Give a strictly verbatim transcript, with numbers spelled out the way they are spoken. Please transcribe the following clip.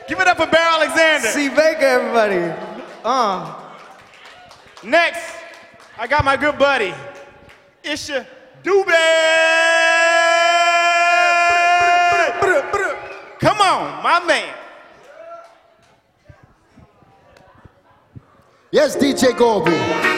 Give it up for Bear Alexander. C. Baker, everybody. Uh. Next, I got my good buddy, Isha Dube. Come on, my man. Yes, D J Gorby.